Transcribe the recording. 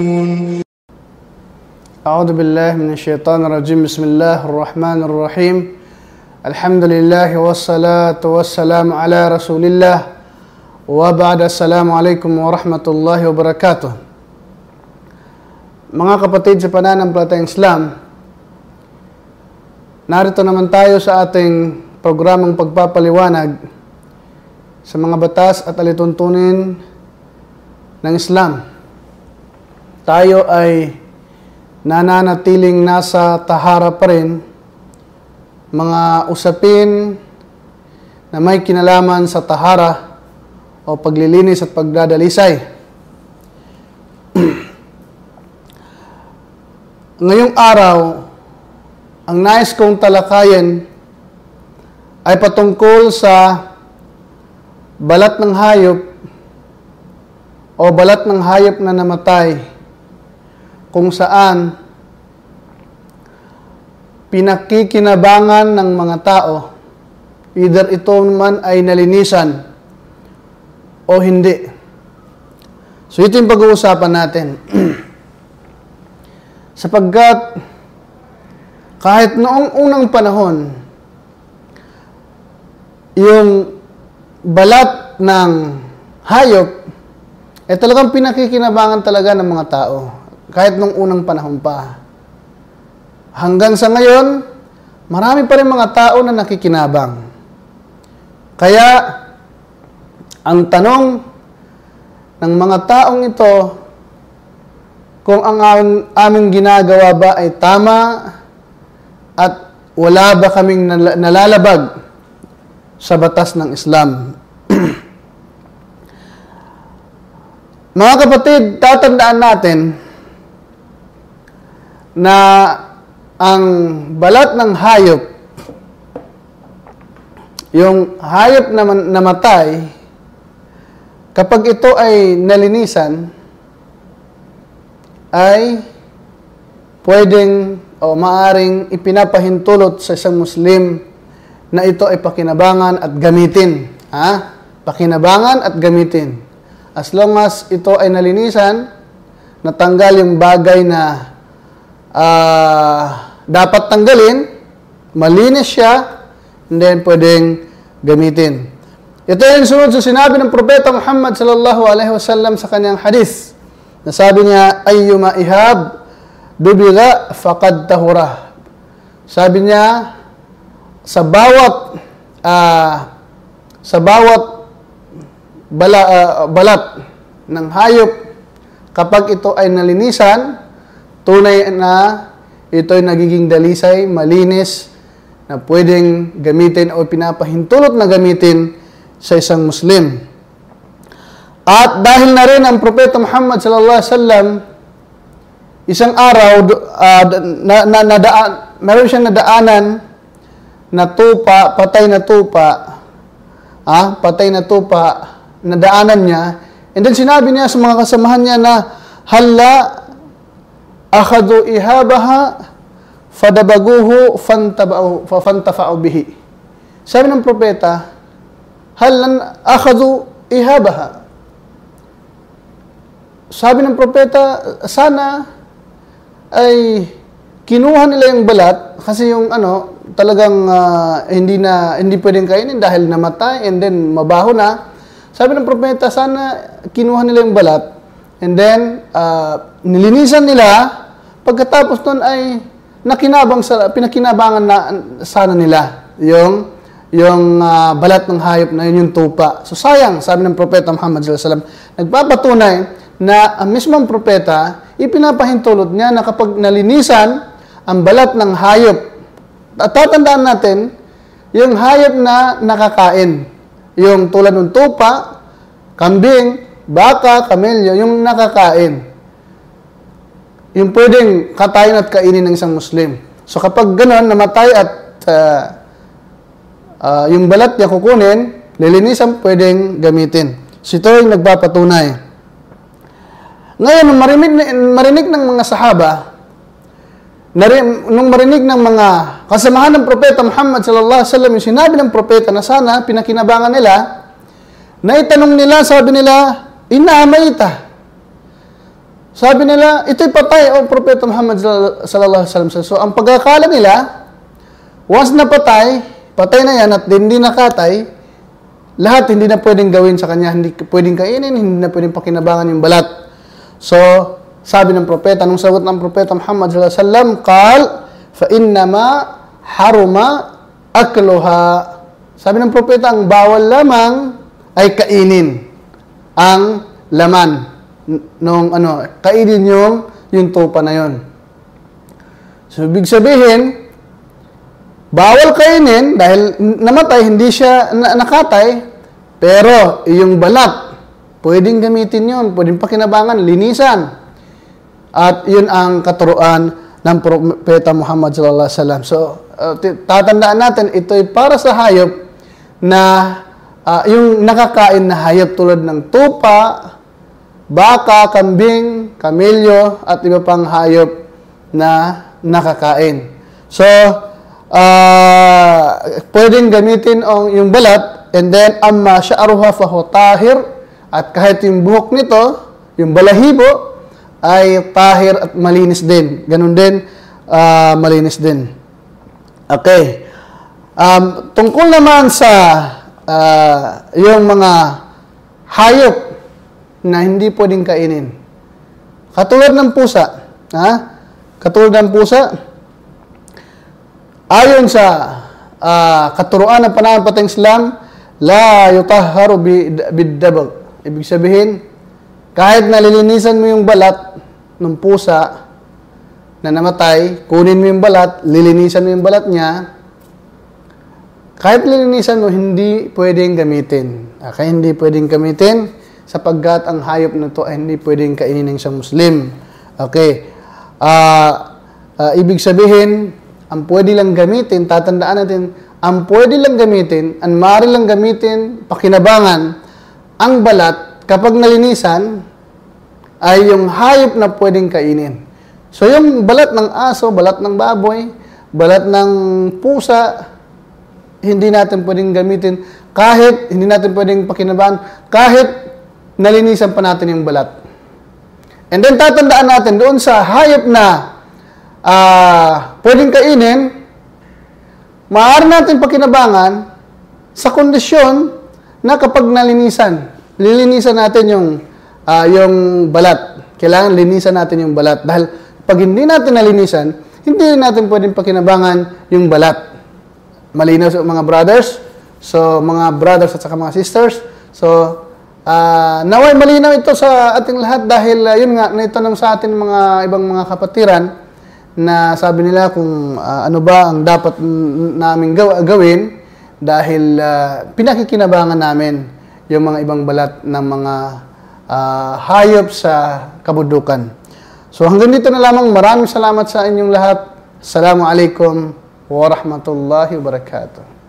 أعوذ بالله من الشيطان الرجيم. بسم الله الرحمن الرحيم. الحمد لله والصلاة والسلام على رسول الله وبعد. السلام عليكم ورحمة الله وبركاته. Mga kapatid sa pananampalatayang Islam, narito naman tayo sa ating programang pagpapaliwanag sa mga batas at alituntunin ng Islam. Tayo ay nananatiling nasa tahara pa rin, mga usapin na may kinalaman sa tahara o paglilinis at pagdadalisay. Ngayong araw, ang nais kong talakayin ay patungkol sa balat ng hayop o balat ng hayop na namatay, kung saan pinakikinabangan ng mga tao, either ito man ay nalinisan o hindi. So ito yung pag-uusapan natin. Sapagkat kahit noong unang panahon, yung balat ng hayop ay talagang pinakikinabangan talaga ng mga tao. Kahit nung unang panahon pa. Hanggang sa ngayon, marami pa rin mga tao na nakikinabang. Kaya, ang tanong ng mga taong ito, kung ang aming ginagawa ba ay tama at wala ba kaming nalalabag sa batas ng Islam. Mga kapatid, tatandaan natin na ang balat ng hayop, yung hayop na namatay, kapag ito ay nalinisan, ay pwedeng o maaring ipinapahintulot sa isang Muslim na ito ay pakinabangan at gamitin. Pakinabangan at gamitin. As long as ito ay nalinisan, natanggal yung bagay na dapat tanggalin, malinis siya, and then pwedeng gamitin. Ito yung sunod sa sinabi ng Propeta Muhammad sallallahu alaihi wasallam sa kanyang hadith. Nasabi niya, ayyuma ihab dubiga faqad tahura. Sabi niya, sa bawat balat ng hayop, kapag ito ay nalinisan, tunay na ito ay nagiging dalisay, malinis, na pwedeng gamitin o pinapahintulot na gamitin sa isang Muslim. At dahil na rin ang Propeta Muhammad sallallahu alaihi wasallam, isang araw, meron siyang nadaanan na tupa, patay na tupa, nadaanan niya, and then sinabi niya sa mga kasamahan niya na, hala akhadhu ihabaha fadabaguhu fantafa'u bihi. Sabi ng propeta, hal akhadhu ihabaha. Sabi ng propeta, sana ay kinuha nila yung balat kasi yung talagang hindi pwedeng kainin dahil namatay and then mabaho na. Sabi ng propeta, sana kinuha nila yung balat and then nilinisan nila. Pagkatapos nun ay pinakinabangan na sana nila yung balat ng hayop na yun, yung tupa. So sayang, sabi ng Propeta Muhammad sallallahu alaihi wasallam, nagpapatunay na ang mismong propeta, ipinapahintulot niya na kapag nalinisan ang balat ng hayop, at tatandaan natin, yung hayop na nakakain, yung tulad ng tupa, kambing, baka, kamelyo, yung nakakain, yung pwedeng katayin at kainin ng isang Muslim. So kapag gano'n, namatay at yung balat niya kukunin, lilinisan, pwedeng gamitin. So ito yung nagpapatunay. Ngayon, nung marinig ng mga sahaba, nung marinig ng mga kasamahan ng Propeta Muhammad sallallahu alaihi wasallam, yung sinabi ng Propeta na sana pinakinabangan nila, naitanong nila, sabi nila, inamayta. Sabi nila, ito'y patay o Propeta Muhammad sallallahu alaihi wasallam. So, ang pagkakala nila, once na patay na yan at hindi nakatay, lahat hindi na pwedeng gawin sa kanya, hindi pwedeng kainin, hindi na pwedeng pakinabangan yung balat. So, sabi ng propeta, nung sagot ng Propeta Muhammad sallallahu alaihi wasallam, qal, fa innama haruma akluha. Sabi ng propeta, ang bawal lamang ay kainin ang laman nung kainin yung tupa na yon. So, ibig sabihin, bawal kainin dahil namatay, hindi siya nakatay, pero yung balat, pwedeng gamitin yun, pwedeng pakinabangan, linisan. At yun ang katuruan ng Propeta Muhammad sallallahu alaihi wasallam. So, tatandaan natin, ito'y para sa hayop na yung nakakain na hayop tulad ng tupa, baka, kambing, kamelyo, at iba pang hayop na nakakain. So, pwedeng gamitin yung balat, and then, amma sha'ruha fahu tahir, at kahit yung buhok nito, yung balahibo, ay tahir at malinis din. Ganun din, malinis din. Okay. Tungkol naman sa yung mga hayop na hindi pwedeng kainin. Katulad ng pusa. Katulad ng pusa, ayon sa katuruan ng pananampalatayang Islam, la yutahharu bid-dabag. Ibig sabihin, kahit nalilinisan mo yung balat ng pusa na namatay, kunin mo yung balat, lilinisan mo yung balat niya, kahit lilinisan mo, hindi pwedeng gamitin. Okay, hindi pwedeng gamitin sapagkat ang hayop na ito ay hindi pwedeng kainin ng isang Muslim. Okay. Ibig sabihin, ang pwede lang gamitin, tatandaan natin, ang pwede lang gamitin, ang maaari lang gamitin, pakinabangan, ang balat, kapag nalinisan, ay yung hayop na pwedeng kainin. So, yung balat ng aso, balat ng baboy, balat ng pusa, hindi natin pwedeng gamitin, kahit hindi natin pwedeng pakinabangan, kahit nalinisan pa natin yung balat. And then, tatandaan natin, doon sa hayop na pwedeng kainin, maaari natin pakinabangan sa kondisyon na kapag lilinisan natin yung balat. Kailangan linisan natin yung balat. Dahil pag hindi natin nalinisan, hindi natin pwedeng pakinabangan yung balat. Malinaw sa mga brothers. So, mga brothers at saka mga sisters. So, naway malinaw ito sa ating lahat dahil yun nga, naitanong sa atin mga ibang mga kapatiran na sabi nila kung ano ba ang dapat namin gawin dahil pinakikinabangan namin yung mga ibang balat ng mga hayop sa kabudukan. So hanggang dito na lamang. Maraming salamat sa inyong lahat. Assalamualaikum warahmatullahi wabarakatuh.